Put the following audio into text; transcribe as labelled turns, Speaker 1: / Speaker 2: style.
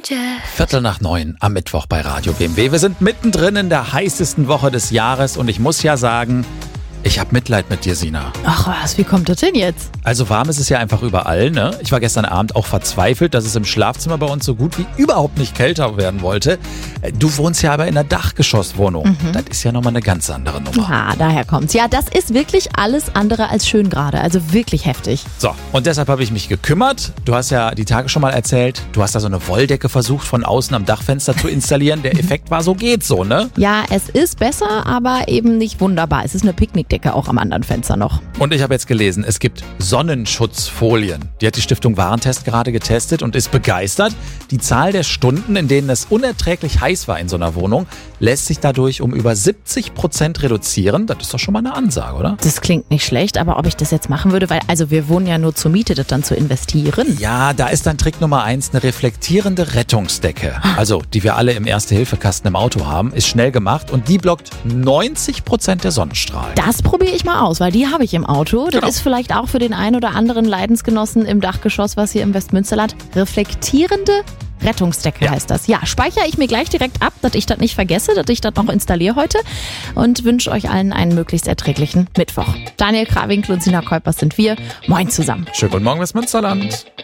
Speaker 1: 8:15 am Mittwoch bei Radio BMW. Wir sind mittendrin in der heißesten Woche des Jahres und ich muss ja sagen, ich habe Mitleid mit dir, Sina.
Speaker 2: Ach was, wie kommt das denn jetzt?
Speaker 1: Also warm ist es ja einfach überall, ne? Ich war gestern Abend auch verzweifelt, dass es im Schlafzimmer bei uns so gut wie überhaupt nicht kälter werden wollte. Du wohnst ja aber in einer Dachgeschosswohnung. Das ist ja nochmal eine ganz andere Nummer.
Speaker 2: Ja, daher kommt's. Ja, das ist wirklich alles andere als schön gerade. Also wirklich heftig.
Speaker 1: So, und deshalb habe ich mich gekümmert. Du hast ja die Tage schon mal erzählt, du hast da so eine Wolldecke versucht, von außen am Dachfenster zu installieren. Der Effekt war so, geht so, ne?
Speaker 2: Ja, es ist besser, aber eben nicht wunderbar. Es ist eine Picknickdecke auch am anderen Fenster noch.
Speaker 1: Und ich habe jetzt gelesen, es gibt Sonnenschutzfolien. Die hat die Stiftung Warentest gerade getestet und ist begeistert. Die Zahl der Stunden, in denen es unerträglich heiß war in so einer Wohnung, lässt sich dadurch um über 70% reduzieren. Das ist doch schon mal eine Ansage, oder?
Speaker 2: Das klingt nicht schlecht, aber ob ich das jetzt machen würde, weil also wir wohnen ja nur zur Miete, das dann zu investieren.
Speaker 1: Ja, da ist dann Trick Nummer 1 eine reflektierende Rettungsdecke. Also, die wir alle im Erste-Hilfe-Kasten im Auto haben, ist schnell gemacht und die blockt 90% der Sonnenstrahlen.
Speaker 2: Das probiere ich mal aus, weil die habe ich im Auto. Das
Speaker 1: Genau.
Speaker 2: ist vielleicht auch für den einen oder anderen Leidensgenossen im Dachgeschoss, was hier im Westmünsterland. Reflektierende Rettungsdecke heißt das. Ja, speichere ich mir gleich direkt ab, dass ich das nicht vergesse, dass ich das noch installiere heute und wünsche euch allen einen möglichst erträglichen Mittwoch. Daniel Krawinkel und Sina Kuipers sind wir. Moin zusammen.
Speaker 1: Schönen guten Morgen, Westmünsterland.